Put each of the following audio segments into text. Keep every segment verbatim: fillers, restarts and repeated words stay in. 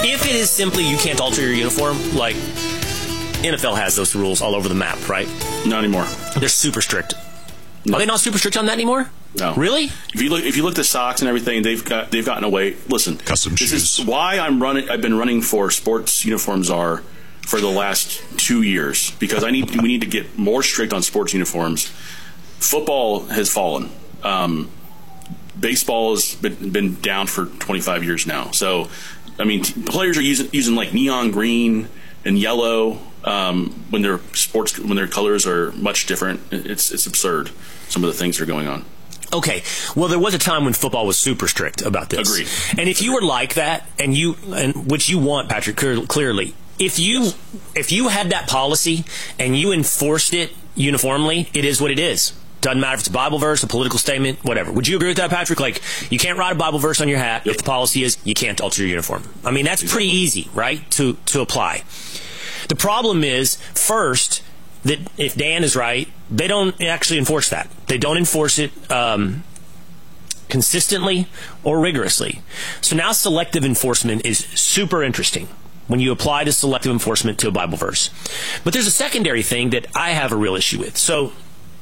If it is simply you can't alter your uniform, like N F L has those rules all over the map, right? Not anymore. They're super strict. No. Are they not super strict on that anymore? No. Really? If you look, if you look at socks and everything, they've got they've gotten away. Listen, custom this shoes. is why I'm running. I've been running for sports uniforms are for the last two years because I need we need to get more strict on sports uniforms. Football has fallen. Um, baseball has been, been down for twenty-five years now. So, I mean, t- players are using using like neon green and yellow um, when their sports when their colors are much different. It's it's absurd. Some of the things that are going on. Okay. Well, there was a time when football was super strict about this. Agreed. And if you were like that, and you, and which you want, Patrick, clear, clearly, if you if you had that policy and you enforced it uniformly, it is what it is. Doesn't matter if it's a Bible verse, a political statement, whatever. Would you agree with that, Patrick? Like, you can't write a Bible verse on your hat Yep. if the policy is you can't alter your uniform. I mean, that's pretty easy, right, to to apply. The problem is, first, that if Dan is right, they don't actually enforce that. They don't enforce it um, consistently or rigorously. So now selective enforcement is super interesting when you apply the selective enforcement to a Bible verse. But there's a secondary thing that I have a real issue with. So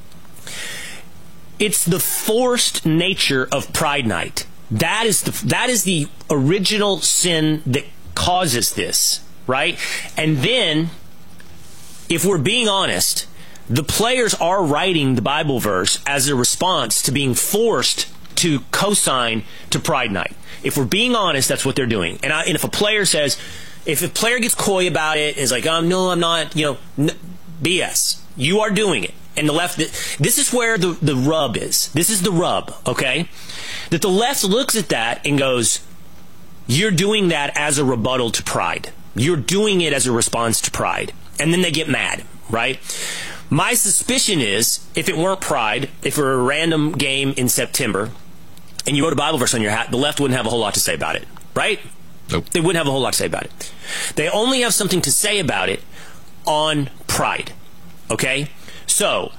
it's the forced nature of Pride Night. That is the that is the original sin that causes this, right? And then, if we're being honest, the players are writing the Bible verse as a response to being forced to co-sign to Pride Night. If we're being honest, that's what they're doing. And, I, and if a player says, if a player gets coy about it, is like, um, no, I'm not, you know, n- B S. You are doing it. And the left, this is where the, the rub is. This is the rub, okay? That the left looks at that and goes, you're doing that as a rebuttal to pride. You're doing it as a response to pride. And then they get mad, right? My suspicion is, if it weren't pride, if it were a random game in September, and you wrote a Bible verse on your hat, the left wouldn't have a whole lot to say about it, right? Nope. They wouldn't have a whole lot to say about it. They only have something to say about it on pride, okay? So,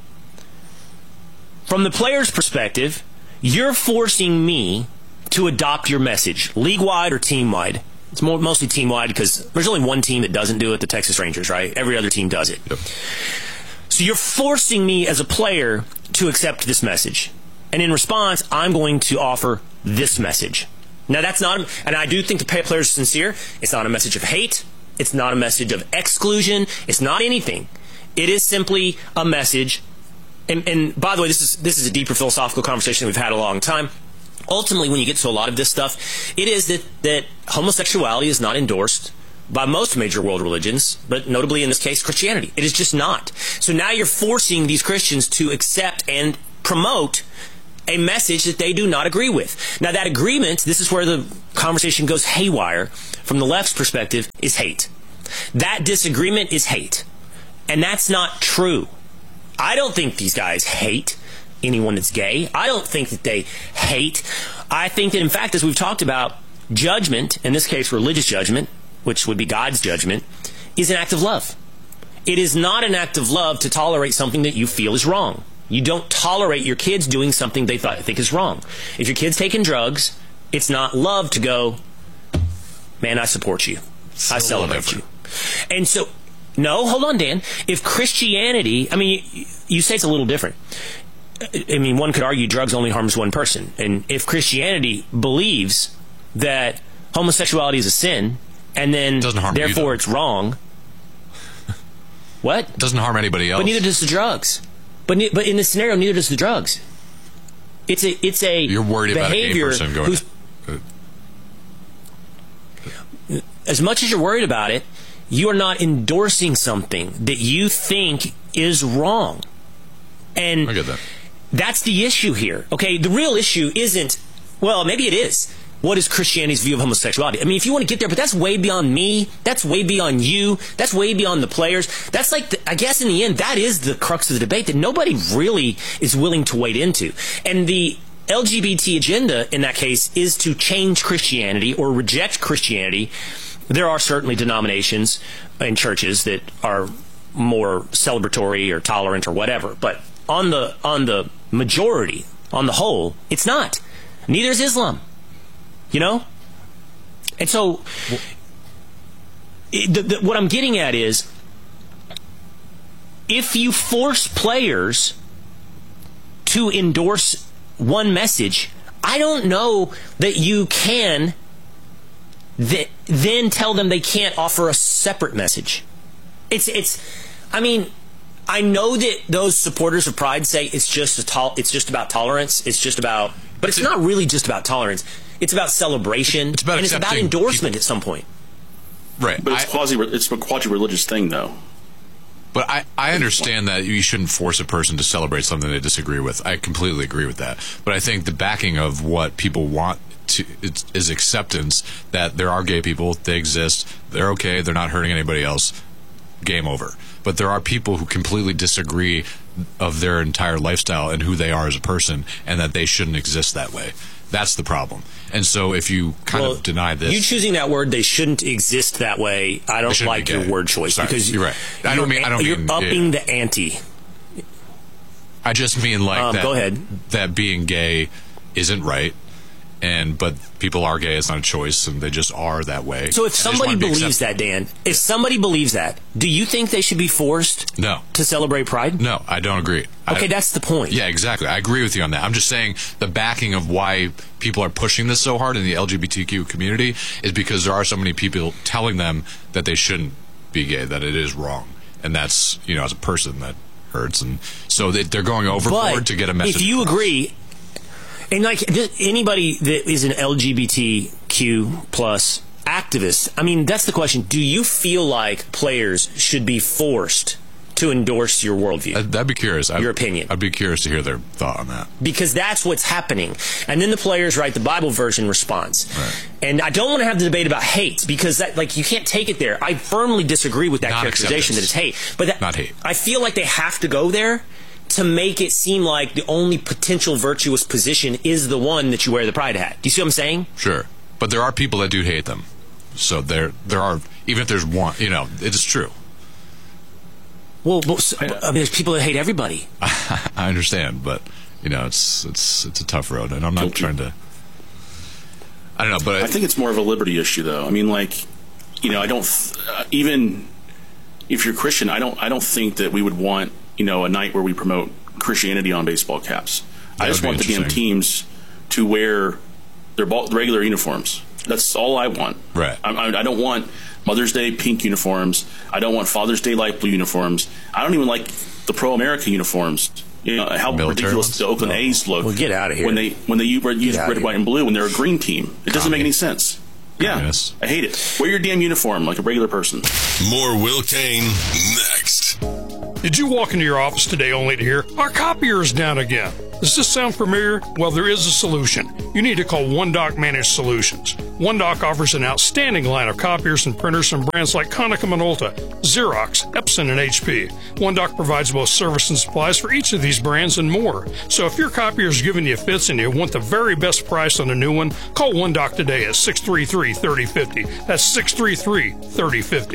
from the player's perspective, you're forcing me to adopt your message, league-wide or team-wide. It's more, mostly team-wide because there's only one team that doesn't do it, the Texas Rangers, right? Every other team does it. Yep. So you're forcing me as a player to accept this message. And in response, I'm going to offer this message. Now, that's not, and I do think the players are sincere. It's not a message of hate. It's not a message of exclusion. It's not anything. It is simply a message. And, and by the way, this is this is a deeper philosophical conversation we've had a long time. Ultimately, when you get to a lot of this stuff, it is that, that homosexuality is not endorsed by most major world religions, but notably in this case, Christianity. It is just not. So now you're forcing these Christians to accept and promote a message that they do not agree with. Now that agreement, this is where the conversation goes haywire, from the left's perspective, is hate. That disagreement is hate. And that's not true. I don't think these guys hate anyone that's gay. I don't think that they hate. I think that, in fact, as we've talked about, judgment, in this case religious judgment, which would be God's judgment, is an act of love. It is not an act of love to tolerate something that you feel is wrong. You don't tolerate your kids doing something they th- think is wrong. If your kid's taking drugs, it's not love to go, man, I support you. I celebrate you. And so, no, hold on, Dan. If Christianity, I mean, you, you say it's a little different. I mean, one could argue drugs only harms one person. And if Christianity believes that homosexuality is a sin, and then doesn't harm therefore you, it's wrong, what? Doesn't harm anybody else. But neither does the drugs. But ne- but in this scenario, neither does the drugs. It's a it's a You're worried about a gay behavior person going. who's, as much as you're worried about it, you are not endorsing something that you think is wrong. And I get that. That's the issue here. Okay, the real issue isn't, well, maybe it is. What is Christianity's view of homosexuality? I mean, if you want to get there, but that's way beyond me. That's way beyond you. That's way beyond the players. That's like, the, I guess in the end, that is the crux of the debate that nobody really is willing to wade into. And the L G B T agenda in that case is to change Christianity or reject Christianity. There are certainly denominations and churches that are more celebratory or tolerant or whatever, but on the on the majority, on the whole, it's not. Neither is Islam. You know? And so it, the, the, what I'm getting at is, if you force players to endorse one message, I don't know that you can th- then tell them they can't offer a separate message. It's, it's, I mean, I know that those supporters of Pride say it's just a tol- it's just about tolerance. It's just about, but it's not really just about tolerance. It's about celebration. It's about and it's about endorsement people. At some point. Right. But it's I, quasi it's a quasi-religious thing, though. But I, I understand that you shouldn't force a person to celebrate something they disagree with. I completely agree with that. But I think the backing of what people want to is, is acceptance that there are gay people, they exist, they're okay, they're not hurting anybody else, game over. But there are people who completely disagree of their entire lifestyle and who they are as a person, and that they shouldn't exist that way. That's the problem. And so if you kind well, of deny this... You choosing that word, they shouldn't exist that way, I don't like your word choice. Sorry, because you're right. I don't mean... I don't you're mean, upping yeah. the ante. I just mean like um, that, go ahead. that being gay isn't right, and but people are gay, it's not a choice, and they just are that way. So if somebody be believes that, Dan, if somebody believes that, do you think they should be forced no. to celebrate Pride? No, I don't agree. Okay, I, that's the point. Yeah, exactly. I agree with you on that. I'm just saying the backing of why people are pushing this so hard in the L G B T Q community is because there are so many people telling them that they shouldn't be gay, that it is wrong. And that's, you know, as a person, that hurts. And so they're going overboard but to get a message if you across. agree... And like anybody that is an L G B T Q plus activist, I mean, that's the question. Do you feel like players should be forced to endorse your worldview? I'd, I'd be curious. Your I'd, opinion. I'd be curious to hear their thought on that. Because that's what's happening. And then the players write the Bible version response. Right. And I don't want to have the debate about hate, because that, like, you can't take it there. I firmly disagree with that Not characterization that acceptance. it's hate. But that, Not hate. I feel like they have to go there to make it seem like the only potential virtuous position is the one that you wear the pride hat. Do you see what I'm saying? Sure. But there are people that do hate them. So there there are, even if there's one, you know, it's true. Well, but, so, I mean, there's people that hate everybody. I understand, but, you know, it's it's it's a tough road, and I'm not trying to... I don't know, but... I, I think it's more of a liberty issue, though. I mean, like, you know, I don't... Uh, even if you're Christian, I don't I don't think that we would want, you know, a night where we promote Christianity on baseball caps. That I just want the damn teams to wear their ball, regular uniforms. That's all I want. Right. I, I, I don't want Mother's Day pink uniforms. I don't want Father's Day light blue uniforms. I don't even like the pro-America uniforms. You know how Military ridiculous ones? the Oakland No. A's look. Well, get out of here. When they when they use red, use red, white, and blue when they're a green team. It doesn't Commie. make any sense. Yeah, Communist. I hate it. Wear your damn uniform like a regular person. More Will Kane next. Did you walk into your office today only to hear, our copier is down again? Does this sound familiar? Well, there is a solution. You need to call OneDoc Managed Solutions. OneDoc offers an outstanding line of copiers and printers from brands like Konica Minolta, Xerox, Epson, and H P. OneDoc provides both service and supplies for each of these brands and more. So if your copier is giving you fits and you want the very best price on a new one, call OneDoc today at six three three, three oh five oh. That's six three three, three oh five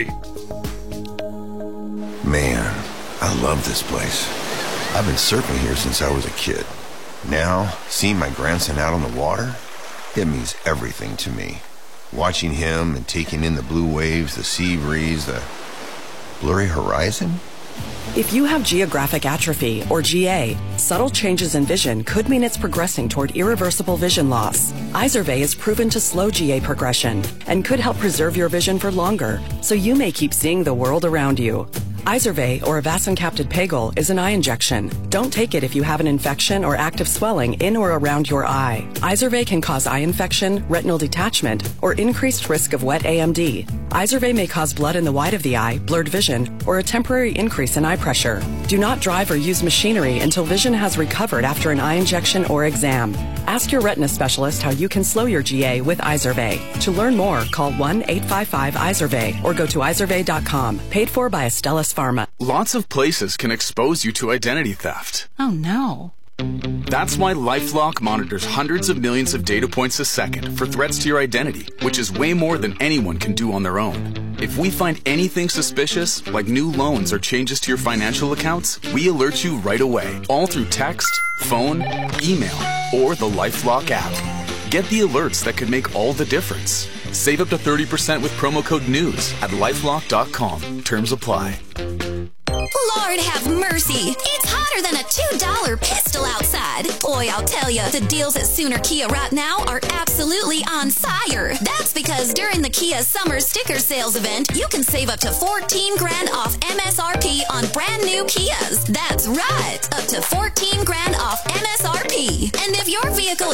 oh. Man, I love this place. I've been surfing here since I was a kid. Now, seeing my grandson out on the water, it means everything to me. Watching him and taking in the blue waves, the sea breeze, the blurry horizon. If you have geographic atrophy, or G A, subtle changes in vision could mean it's progressing toward irreversible vision loss. Izervay is proven to slow G A progression and could help preserve your vision for longer, so you may keep seeing the world around you. Izervay, or avacincaptad pegol, is an eye injection. Don't take it if you have an infection or active swelling in or around your eye. Izervay can cause eye infection, retinal detachment, or increased risk of wet A M D. Izervay may cause blood in the white of the eye, blurred vision, or a temporary increase in eye pressure. Do not drive or use machinery until vision has recovered after an eye injection or exam. Ask your retina specialist how you can slow your G A with Izervay. To learn more, call one eight five five Izervay or go to izervay dot com. Paid for by Astellas Pharma. Lots of places can expose you to identity theft. Oh no. That's why LifeLock monitors hundreds of millions of data points a second for threats to your identity, which is way more than anyone can do on their own. If we find anything suspicious, like new loans or changes to your financial accounts, we alert you right away, all through text, phone, email, or the LifeLock app. Get the alerts that could make all the difference. Save up to thirty percent with promo code NEWS at lifelock dot com. Terms apply. Lord have mercy. It's hotter than a two dollar pistol outside. Boy, I'll tell you, the deals at Sooner Kia right now are absolutely on fire. That's because during the Kia Summer Sticker Sales event, you can save up to fourteen grand off M S R P on brand new Kias. That's right, up to fourteen grand off M S R P. And if your vehicle